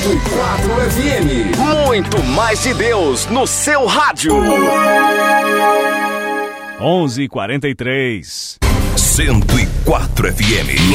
104 FM. Muito mais de Deus no seu rádio. 11h43. 104 FM.